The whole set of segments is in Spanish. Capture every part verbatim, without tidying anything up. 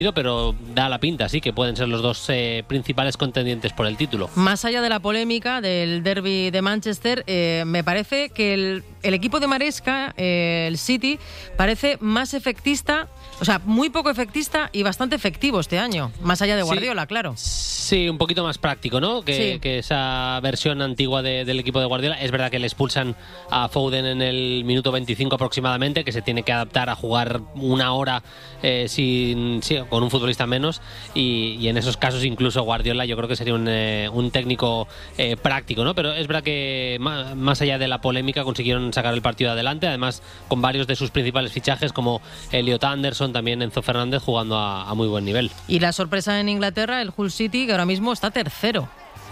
pero da la pinta, sí, que pueden ser los dos eh, principales contendientes por el título. Más allá de la polémica del derbi de Manchester, eh, me parece que el, el equipo de Maresca, eh, el City, parece más efectista, o sea, muy poco efectista y bastante efectivo este año, más allá de Guardiola, sí, claro. Sí, un poquito más práctico, ¿no? Que, sí. que esa versión antigua de, del equipo de Guardiola. Es verdad que le expulsan a Foden en el minuto veinticinco aproximadamente, que se tiene que adaptar a jugar una hora eh, sin, sí, con un futbolista menos, y, y en esos casos incluso Guardiola yo creo que sería un, eh, un técnico eh, práctico, ¿no? Pero es verdad que más, más allá de la polémica consiguieron sacar el partido adelante, además con varios de sus principales fichajes como Elliot Anderson, también Enzo Fernández jugando a, a muy buen nivel. Y la sorpresa en Inglaterra, el Hull City, que ahora mismo está tercero.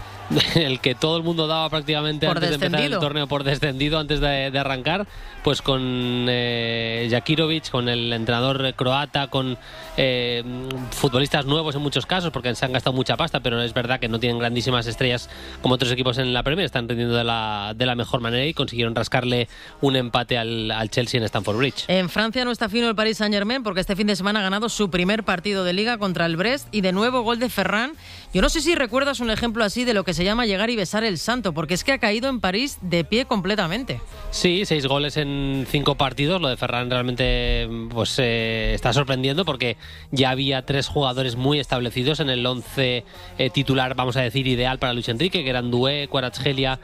El que todo el mundo daba prácticamente por antes descendido. de empezar el torneo por descendido, antes de, de arrancar, pues con eh, Jakirovic, con el entrenador croata, con eh, futbolistas nuevos en muchos casos, porque se han gastado mucha pasta, pero es verdad que no tienen grandísimas estrellas como otros equipos en la Premier, están rindiendo de la, de la mejor manera y consiguieron rascarle un empate al, al Chelsea en Stamford Bridge. En Francia no está fino el Paris Saint-Germain, porque este fin de semana ha ganado su primer partido de Liga contra el Brest, y de nuevo gol de Ferran. Yo no sé si recuerdas un ejemplo así de lo que se llama llegar y besar el santo, porque es que ha caído en París de pie completamente. Sí, seis goles en cinco partidos. Lo de Ferran realmente pues eh, está sorprendiendo, porque ya había tres jugadores muy establecidos en el once eh, titular, vamos a decir, ideal para Luis Enrique, que eran Doué, Kvaratskhelia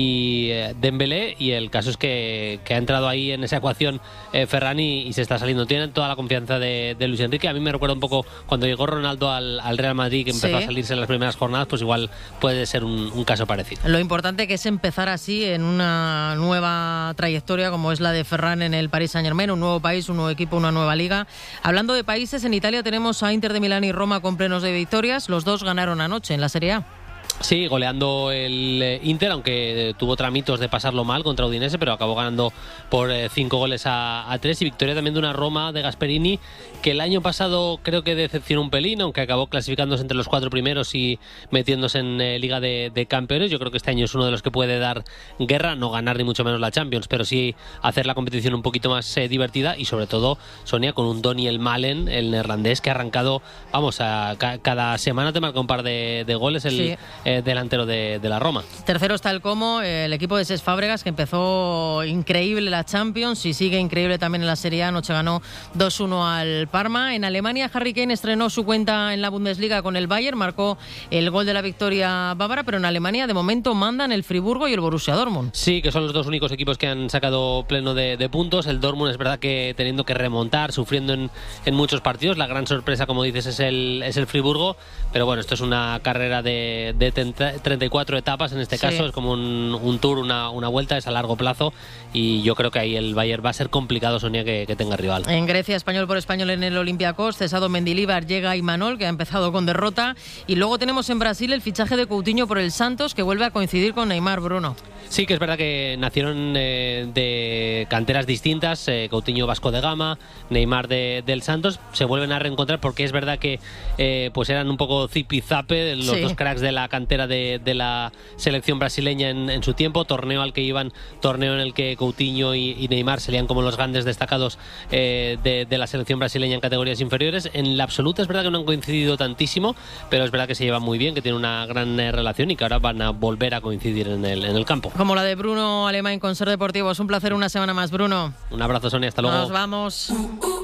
y eh, Dembélé, y el caso es que, que ha entrado ahí en esa ecuación eh, Ferran y, y se está saliendo. Tienen toda la confianza de, de Luis Enrique. A mí me recuerda un poco cuando llegó Ronaldo al, al Real Madrid, que empezó sí. a salirse en las primeras jornadas, pues igual puede ser un, un caso parecido. Lo importante que es empezar así en una nueva trayectoria como es la de Ferran en el Paris Saint-Germain, un nuevo país, un nuevo equipo, una nueva liga. Hablando de países, en Italia tenemos a Inter de Milán y Roma con plenos de victorias. Los dos ganaron anoche en la Serie A. Sí, goleando el Inter, aunque tuvo tramitos de pasarlo mal contra Udinese, pero acabó ganando por cinco goles a, a tres, y victoria también de una Roma de Gasperini, que el año pasado creo que decepcionó un pelín, aunque acabó clasificándose entre los cuatro primeros y metiéndose en eh, Liga de, de Campeones. Yo creo que este año es uno de los que puede dar guerra, no ganar ni mucho menos la Champions, pero sí hacer la competición un poquito más eh, divertida, y sobre todo, Sonia, con un Daniel Malen, el neerlandés, que ha arrancado, vamos, a, ca- cada semana te marca un par de, de goles el Sí. eh, delantero de, de la Roma. Tercero está el Como, el equipo de Cesc Fábregas, que empezó increíble la Champions y sigue increíble también en la Serie A. Anoche ganó dos uno al Parma. En Alemania, Harry Kane estrenó su cuenta en la Bundesliga con el Bayern, marcó el gol de la victoria bávara, pero en Alemania de momento mandan el Friburgo y el Borussia Dortmund. Sí, que son los dos únicos equipos que han sacado pleno de, de puntos. El Dortmund es verdad que teniendo que remontar, sufriendo en, en muchos partidos. La gran sorpresa, como dices, es el, es el Friburgo, pero bueno, esto es una carrera de, de treinta y cuatro etapas en este Sí. caso, es como un, un tour, una, una vuelta, es a largo plazo, y yo creo que ahí el Bayern va a ser complicado, Sonia, que, que tenga rival. En Grecia, español por español en el Olympiacos, cesado Mendilibar, llega Imanol, que ha empezado con derrota, y luego tenemos en Brasil el fichaje de Coutinho por el Santos, que vuelve a coincidir con Neymar, Bruno. Sí, que es verdad que nacieron eh, de canteras distintas, eh, Coutinho Vasco de Gama, Neymar de, del Santos, se vuelven a reencontrar porque es verdad que eh, pues eran un poco zipizape los Sí. dos cracks de la cantera de, de la selección brasileña en, en su tiempo, torneo al que iban, torneo en el que Coutinho y, y Neymar serían como los grandes destacados eh, de, de la selección brasileña en categorías inferiores. En la absoluta es verdad que no han coincidido tantísimo, pero es verdad que se llevan muy bien, que tienen una gran eh, relación y que ahora van a volver a coincidir en el, en el campo. Como la de Bruno Alemán con Ser Deportivo. Es un placer una semana más, Bruno. Un abrazo, Sonia, hasta luego. Nos vamos.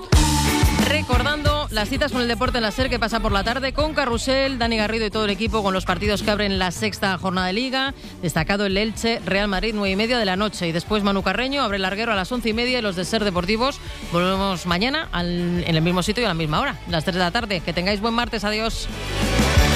Recordando las citas con el deporte en la SER, que pasa por la tarde con Carrusel, Dani Garrido y todo el equipo con los partidos que abren la sexta jornada de Liga. Destacado el Elche, Real Madrid, nueve y media de la noche. Y después Manu Carreño abre el larguero a las once y media y los de SER Deportivos. Volvemos mañana al, en el mismo sitio y a la misma hora, las tres de la tarde. Que tengáis buen martes. Adiós.